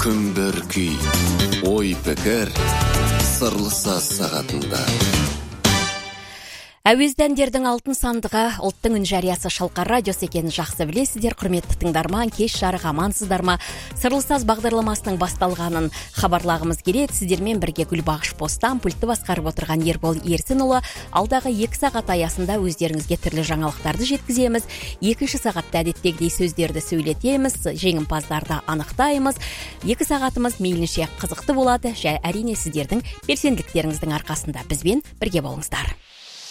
күн бір күй, ой пікір, сырлы саз сағатында. Әуезді әндердің алтын сандығы ұлттың үн жариясы Шалқар радиосы екенін жақсы білесіздер, құрметті тыңдарман. Кеш жарық амансыздар ма? Сырлы саз бағдарламасының басталғанын хабарлағымыз келеді. Сіздермен бірге Гүлбағыш Постан, пультті басқарып отырған Ербол Ерсінұлы. Алдағы 2 сағат аясында өздеріңізге түрлі жаңалықтарды жеткіземіз. 2 сағатта әдеттегідей сөздерді сөйлетеміз, жеңімпаздарды анықтаймыз. 2 сағатымыз мейлінше қызықты болады. Әрине сіздердің белсенділіктеріңіздің арқасында бізбен бірге болыңыздар.